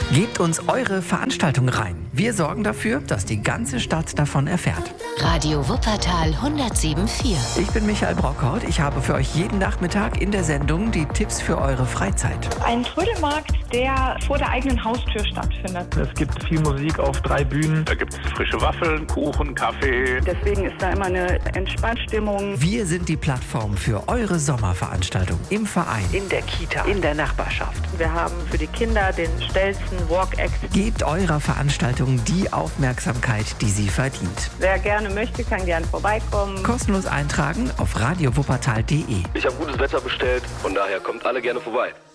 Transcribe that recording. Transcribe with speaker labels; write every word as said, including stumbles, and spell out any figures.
Speaker 1: Gebt uns eure Veranstaltung rein. Wir sorgen dafür, dass die ganze Stadt davon erfährt.
Speaker 2: Radio Wuppertal hundertsieben Komma vier.
Speaker 1: Ich bin Michael Brockhaut. Ich habe für euch jeden Nachmittag in der Sendung die Tipps für eure Freizeit.
Speaker 3: Ein Trödelmarkt, der vor der eigenen Haustür stattfindet.
Speaker 4: Es gibt viel Musik auf drei Bühnen.
Speaker 5: Da gibt es frische Waffeln, Kuchen, Kaffee.
Speaker 6: Deswegen ist da immer eine Entspannstimmung.
Speaker 1: Wir sind die Plattform für eure Sommerveranstaltung im Verein, in der Kita, in der Nachbarschaft.
Speaker 6: Wir haben für die Kinder den schnellsten Walk-Act.
Speaker 1: Gebt eurer Veranstaltung die Aufmerksamkeit, die sie verdient.
Speaker 6: Wer gerne möchte, kann gerne vorbeikommen.
Speaker 1: Kostenlos eintragen auf radio wuppertal punkt de.
Speaker 7: Ich habe gutes Wetter bestellt, von daher kommt alle gerne vorbei.